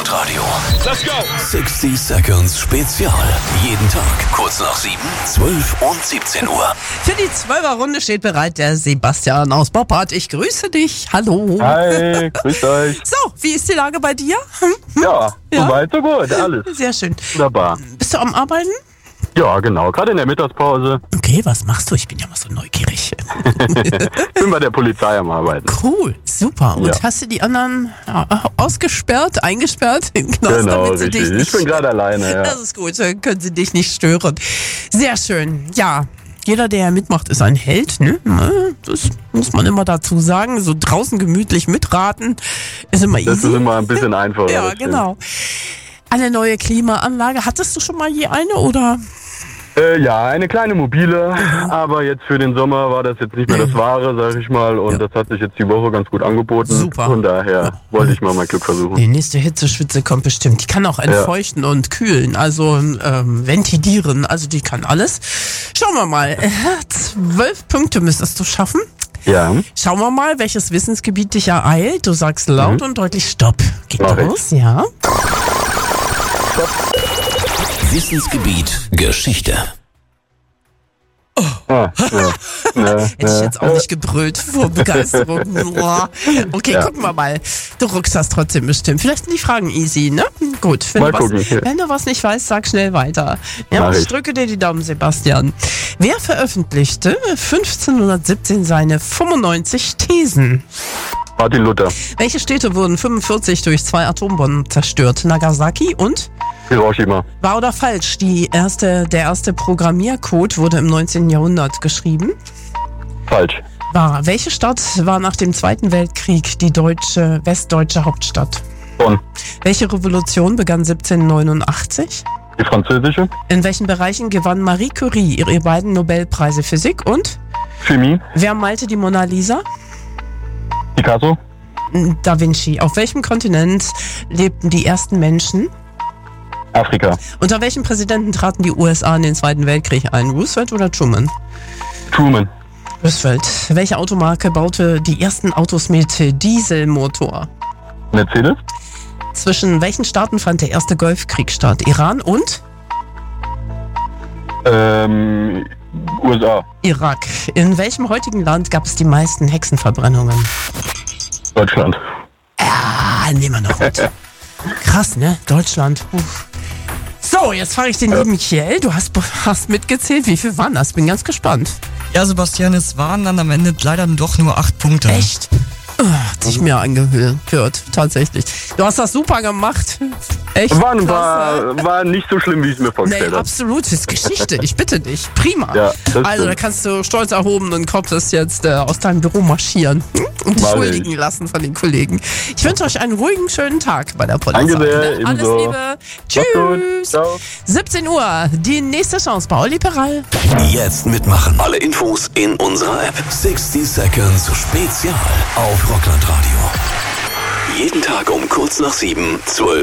Rockland Radio. Let's go! 60 Seconds Spezial. Jeden Tag kurz nach 7, 12 und 17 Uhr. Für die 12er-Runde steht bereit der Sebastian aus Boppard. Ich grüße dich. Hallo. Hi, grüß euch. So, wie ist die Lage bei dir? Ja, soweit, so gut, alles. Sehr schön. Wunderbar. Bist du am Arbeiten? Ja, genau, gerade in der Mittagspause. Okay, was machst du? Ich bin ja mal so neugierig. Bin bei der Polizei am Arbeiten. Cool, super. Und Ja. hast du die anderen ausgesperrt, eingesperrt in Knast, Genau, damit sie dich richtig. nicht... Ich bin gerade alleine, ja. Das ist gut, dann können sie dich nicht stören. Sehr schön, ja. Jeder, der mitmacht, ist ein Held, ne? Das muss man immer dazu sagen. So draußen gemütlich mitraten ist immer easy. Das ist immer ein bisschen einfacher. Ja, das stimmt. genau. Eine neue Klimaanlage. Hattest du schon mal je eine, oder? Ja, eine kleine mobile, aber jetzt für den Sommer war das jetzt nicht mehr das Wahre, sag ich mal. Und das hat sich jetzt die Woche ganz gut angeboten. Super. Von daher wollte ich mal mein Glück versuchen. Die nächste Hitzeschwitze kommt bestimmt. Die kann auch entfeuchten und kühlen, also ventilieren. Also die kann alles. Schauen wir mal. 12 Punkte müsstest du schaffen. Ja, Schauen wir mal, welches Wissensgebiet dich ereilt. Du sagst laut und deutlich Stopp. Geht Mach ich. los, ja. Wissensgebiet Geschichte. ja. Hätte ich jetzt auch nicht gebrüllt vor Begeisterung. Boah. Okay, Ja. gucken wir mal. Du ruckst das trotzdem bestimmt. Vielleicht sind die Fragen easy, ne? Gut, Mal gucken. wenn du was nicht weißt, sag schnell weiter. Ja, Mach ich ich. drücke dir die Daumen, Sebastian. Wer veröffentlichte 1517 seine 95 Thesen? Martin Luther, Welche Städte wurden 45 durch 2 Atombomben zerstört? Nagasaki und? Hiroshima, Wahr oder falsch? Der erste Programmiercode wurde im 19. Jahrhundert geschrieben. falsch. Wahr. Welche Stadt war nach dem Zweiten Weltkrieg die westdeutsche Hauptstadt? Bonn, Welche Revolution begann 1789? die französische, In welchen Bereichen gewann Marie Curie ihre beiden Nobelpreise Physik und? Chemie, Wer malte die Mona Lisa? Picasso, Da Vinci. Auf welchem Kontinent lebten die ersten Menschen? Afrika, Unter welchem Präsidenten traten die USA in den Zweiten Weltkrieg ein? Roosevelt oder Truman? Truman, Roosevelt. Welche Automarke baute die ersten Autos mit Dieselmotor? Mercedes, Zwischen welchen Staaten fand der erste Golfkrieg statt? Iran und USA, Irak. In welchem heutigen Land gab es die meisten Hexenverbrennungen? Deutschland. Ah, nehmen wir noch mit. Krass, ne? Deutschland. So, jetzt frage ich den lieben Kiel. Du hast mitgezählt. Wie viel waren das? Bin ganz gespannt. Ja, Sebastian, es waren dann am Ende leider doch nur 8 Punkte. Echt? Hat sich mir angehört, tatsächlich. Du hast das super gemacht. Echt? War nicht so schlimm, wie ich es mir Nee, vorgestellt habe. absolut. Das ist Geschichte. Ich bitte dich. Prima. Ja, das also, da stimmt. kannst du stolz erhobenen Kopfes jetzt aus deinem Büro marschieren und dich Mach ich. huldigen lassen von den Kollegen. Ich wünsche euch einen ruhigen, schönen Tag bei der Polizei. Danke sehr, Alles ebenso. Liebe. Mach's gut. Tschüss. Ciao. 17 Uhr. Die nächste Chance bei Olli Peral. Jetzt mitmachen. Alle Infos in unserer App. 60 Seconds Spezial auf Rockland Radio. Jeden Tag um kurz nach 7, 12